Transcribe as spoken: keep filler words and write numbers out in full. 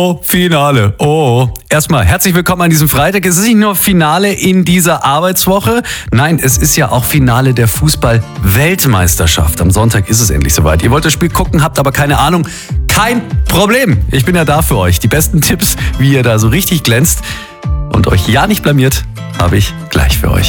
Oh, Finale. Oh, erstmal herzlich willkommen an diesem Freitag. Es ist nicht nur Finale in dieser Arbeitswoche. Nein, es ist ja auch Finale der Fußball-Weltmeisterschaft. Am Sonntag ist es endlich soweit. Ihr wollt das Spiel gucken, habt aber keine Ahnung. Kein Problem. Ich bin ja da für euch. Die besten Tipps, wie ihr da so richtig glänzt und euch ja nicht blamiert, habe ich gleich für euch.